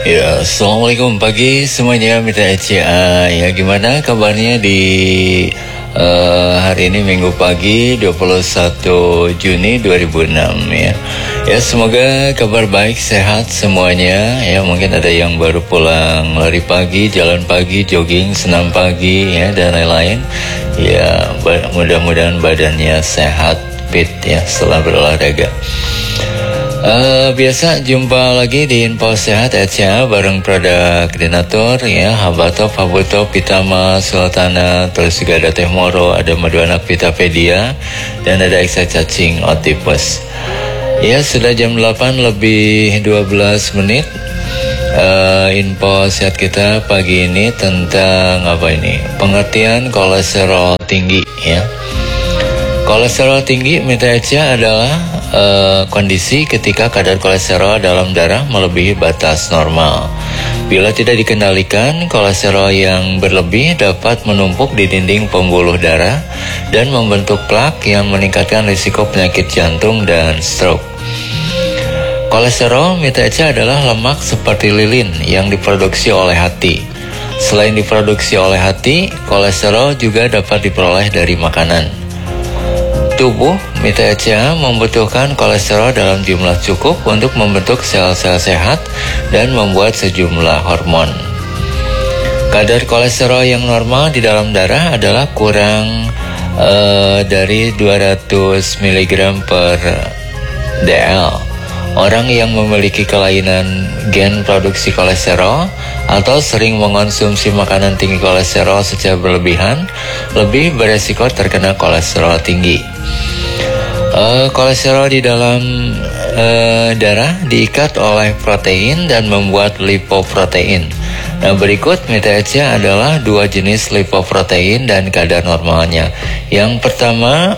Ya, Assalamualaikum pagi semuanya, Mitra ECA. Ya, gimana kabarnya di hari ini Minggu pagi 21 Juni 2006 ya. Ya, semoga kabar baik, sehat semuanya. Ya, mungkin ada yang baru pulang lari pagi, jalan pagi, jogging, senam pagi ya, dan lain-lain. Ya, mudah-mudahan badannya sehat, fit ya setelah berolahraga. Biasa jumpa lagi di Info Sehat ECA bareng produk Denatur ya, Habatop, Habutop, Pitama, Sultana, terus juga ada Teh Moro, ada Madu Anak Vitapedia, dan ada Eksa Cacing Otipus. Ya, sudah jam 8 lebih 12 menit. Info sehat kita pagi ini tentang apa ini? Pengertian kolesterol tinggi ya. Kolesterol tinggi, Mitra ECA, adalah kondisi ketika kadar kolesterol dalam darah melebihi batas normal. Bila tidak dikendalikan, kolesterol yang berlebih dapat menumpuk di dinding pembuluh darah dan membentuk plak yang meningkatkan risiko penyakit jantung dan stroke. Kolesterol, Mitra ECA, adalah lemak seperti lilin yang diproduksi oleh hati. Selain diproduksi oleh hati, kolesterol juga dapat diperoleh dari makanan. Tubuh, Mitra ECA, membutuhkan kolesterol dalam jumlah cukup untuk membentuk sel-sel sehat dan membuat sejumlah hormon. Kadar kolesterol yang normal di dalam darah adalah kurang dari 200 mg per dl. Orang yang memiliki kelainan gen produksi kolesterol atau sering mengonsumsi makanan tinggi kolesterol secara berlebihan lebih beresiko terkena kolesterol tinggi. Kolesterol di dalam darah diikat oleh protein dan membuat lipoprotein. Nah, berikut Mitra ECA adalah dua jenis lipoprotein dan kadar normalnya. Yang pertama,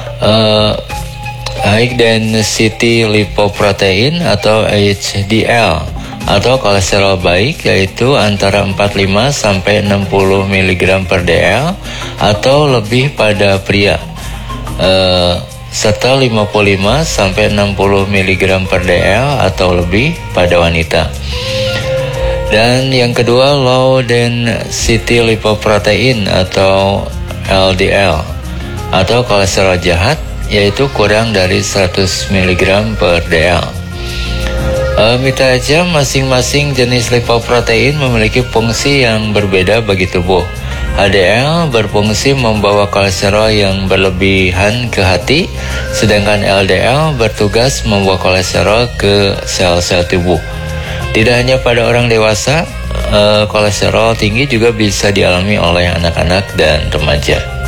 high density lipoprotein atau HDL atau kolesterol baik, yaitu antara 45 sampai 60 mg per dl atau lebih pada pria, serta 55 sampai 60 mg per dl atau lebih pada wanita. Dan yang kedua, low density lipoprotein atau LDL atau kolesterol jahat, yaitu kurang dari 100 mg per dl. Mitra ECA, masing-masing jenis lipoprotein memiliki fungsi yang berbeda bagi tubuh. HDL berfungsi membawa kolesterol yang berlebihan ke hati, sedangkan LDL bertugas membawa kolesterol ke sel-sel tubuh. Tidak hanya pada orang dewasa, kolesterol tinggi juga bisa dialami oleh anak-anak dan remaja.